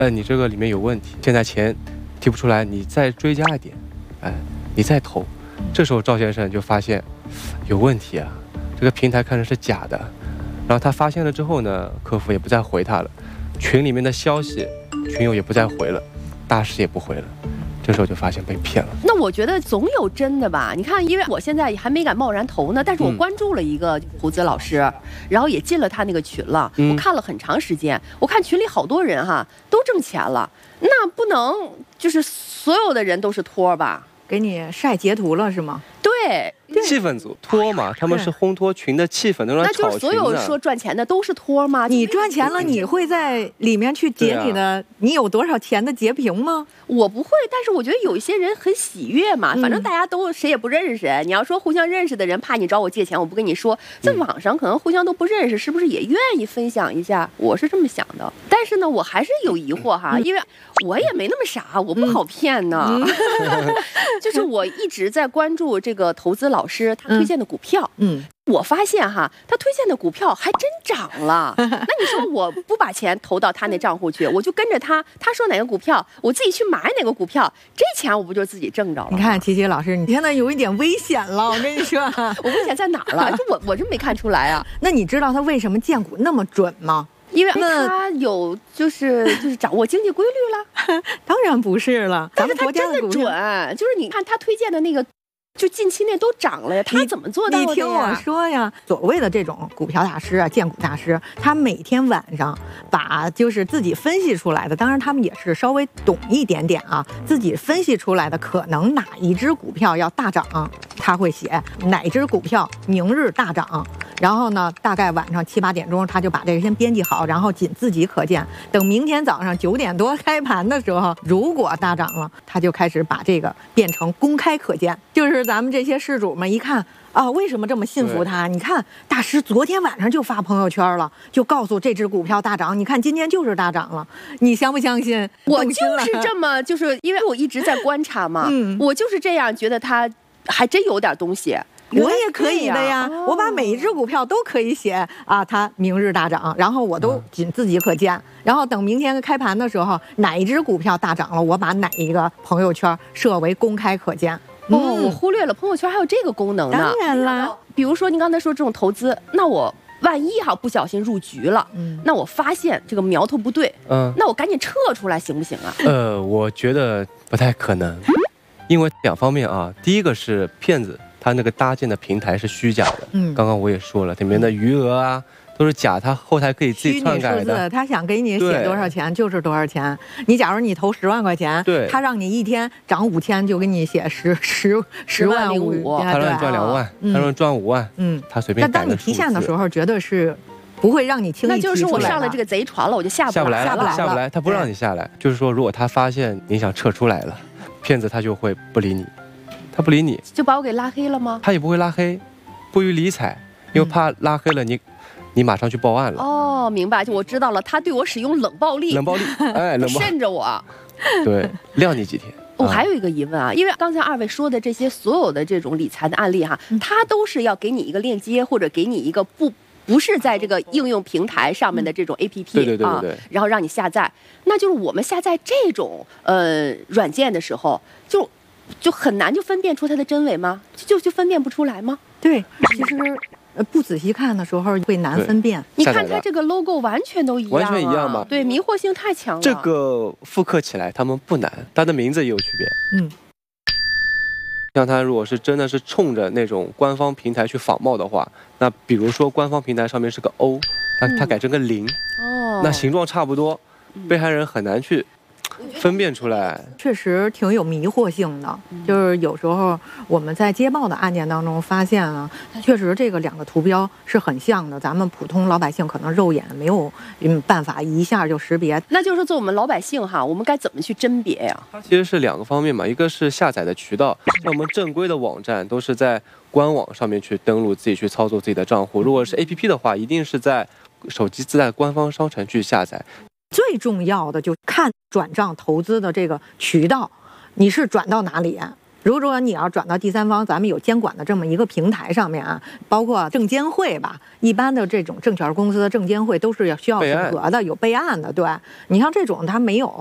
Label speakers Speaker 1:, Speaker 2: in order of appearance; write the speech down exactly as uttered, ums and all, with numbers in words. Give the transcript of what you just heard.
Speaker 1: 呃，你这个里面有问题，现在钱提不出来，你再追加一点，哎，你再投。这时候赵先生就发现有问题啊，这个平台看着是假的。然后他发现了之后呢，客服也不再回他了，群里面的消息，群友也不再回了，大师也不回了。这时候就发现被骗了。
Speaker 2: 那我觉得总有真的吧？你看，因为我现在还没敢贸然投呢，但是我关注了一个投资老师，嗯、然后也进了他那个群了。嗯、我看了很长时间，我看群里好多人哈都挣钱了，那不能就是所有的人都是托吧？
Speaker 3: 给你晒截图了是吗？
Speaker 2: 对。
Speaker 1: 气氛组托嘛，他们是烘托群的气氛，那
Speaker 2: 那就是所有说赚钱的都是托吗？
Speaker 3: 你赚钱了，你会在里面去截你的、啊、你有多少钱的截屏吗？
Speaker 2: 我不会，但是我觉得有一些人很喜悦嘛，反正大家都谁也不认识谁。你要说互相认识的人，怕你找我借钱，我不跟你说。在网上可能互相都不认识，是不是也愿意分享一下？我是这么想的。但是呢，我还是有疑惑哈，因为我也没那么傻，我不好骗呢。嗯、就是我一直在关注这个投资老师他推荐的股票，嗯。我发现哈，他推荐的股票还真涨了。那你说我不把钱投到他那账户去，我就跟着他，他说哪个股票，我自己去买哪个股票，这钱我不就自己挣着了？
Speaker 3: 你看琪琪老师，你现在有一点危险了，我跟你说，
Speaker 2: 我危险在哪儿了？我我真没看出来啊。
Speaker 3: 那你知道他为什么荐股那么准吗？
Speaker 2: 因为他有就是就是掌握经济规律了。
Speaker 3: 当然不是了，
Speaker 2: 但是他真的准，就是你看他推荐的那个。就近期内都涨了呀，他怎么做到的呀？
Speaker 3: 你听我说呀，所谓的这种股票大师啊、荐股大师，他每天晚上把就是自己分析出来的，当然他们也是稍微懂一点点啊，自己分析出来的可能哪一只股票要大涨，他会写哪只股票明日大涨。然后呢，大概晚上七八点钟，他就把这个先编辑好，然后仅自己可见。等明天早上九点多开盘的时候，如果大涨了，他就开始把这个变成公开可见。就是咱们这些事主们一看啊，为什么这么信服他？你看大师昨天晚上就发朋友圈了，就告诉这只股票大涨。你看今天就是大涨了，你相不相信？
Speaker 2: 我就是这么，就是因为我一直在观察嘛，嗯，我就是这样觉得他还真有点东西。
Speaker 3: 我也可以的呀，哦、我把每一只股票都可以写啊，它明日大涨，然后我都仅自己可见，嗯、然后等明天开盘的时候，哪一只股票大涨了，我把哪一个朋友圈设为公开可见。
Speaker 2: 哦，嗯、我忽略了朋友圈还有这个功能呢。
Speaker 3: 当然啦，
Speaker 2: 比如说您刚才说这种投资，那我万一哈不小心入局了，嗯，那我发现这个苗头不对，嗯，那我赶紧撤出来行不行啊？
Speaker 1: 呃，我觉得不太可能，因为两方面啊，第一个是骗子。他那个搭建的平台是虚假的，嗯，刚刚我也说了，里面的余额啊都是假，他后台可以自己篡改的。虚拟数字，
Speaker 3: 他想给你写多少钱就是多少钱。你假如你投十万块钱，对，他让你一天涨五千，就给你写十十十万五，
Speaker 1: 他让你赚两万，他让你赚五万，嗯，他随便改。
Speaker 3: 但当你提现的时候，绝对是不会让你轻易提出来的。
Speaker 2: 那就是我上了这个贼船了，我就下不来，
Speaker 1: 下不来，下不来，他不让你下来。就是说，如果他发现你想撤出来了，骗子他就会不理你。他不理你，
Speaker 2: 就把我给拉黑了吗？
Speaker 1: 他也不会拉黑，不予理睬，因为怕拉黑了你，你马上去报案了。
Speaker 2: 哦，明白，就我知道了，他对我使用冷暴力，
Speaker 1: 冷暴力，哎，冷暴力，
Speaker 2: 慎着我。
Speaker 1: 对，晾你几天。
Speaker 2: 我还有一个疑问啊，因为刚才二位说的这些所有的这种理财的案例哈，它都是要给你一个链接，或者给你一个不不是在这个应用平台上面的这种 A P P
Speaker 1: 对对对对对，
Speaker 2: 然后让你下载。那就是我们下载这种呃软件的时候，就。就很难就分辨出它的真伪吗？就就分辨不出来吗？
Speaker 3: 对，其实呃不仔细看的时候会难分辨。
Speaker 2: 你看它这个 logo 完全都一样、啊，
Speaker 1: 完全一样吗？
Speaker 2: 对，迷惑性太强了。
Speaker 1: 这个复刻起来他们不难，它的名字也有区别。嗯，像它如果是真的是冲着那种官方平台去仿冒的话，那比如说官方平台上面是个 O， 那它改成个零、嗯，哦，那形状差不多，被害人很难去分辨出来。
Speaker 3: 确实挺有迷惑性的，就是有时候我们在接报的案件当中发现了，确实这个两个图标是很像的，咱们普通老百姓可能肉眼没有嗯办法一下就识别。
Speaker 2: 那就是做我们老百姓哈，我们该怎么去甄别呀？
Speaker 1: 它其实是两个方面嘛，一个是下载的渠道，像我们正规的网站都是在官网上面去登录，自己去操作自己的账户。如果是 A P P 的话，一定是在手机自带官方商城去下载。
Speaker 3: 最重要的就看转账投资的这个渠道，你是转到哪里？ 如果你要转到第三方，咱们有监管的这么一个平台上面啊，包括证监会吧，一般的这种证券公司的证监会都是要需要审核的，有备案的。对，你像这种它没有。